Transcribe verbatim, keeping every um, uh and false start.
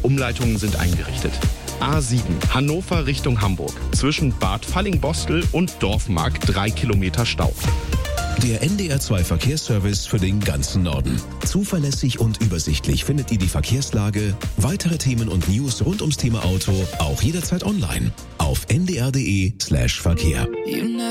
Umleitungen sind eingerichtet. A sieben, Hannover Richtung Hamburg. Zwischen Bad Fallingbostel und Dorfmark drei Kilometer Stau. Der N D R zwei Verkehrsservice für den ganzen Norden. Zuverlässig und übersichtlich findet ihr die Verkehrslage, weitere Themen und News rund ums Thema Auto auch jederzeit online auf n d r punkt d e slash Verkehr.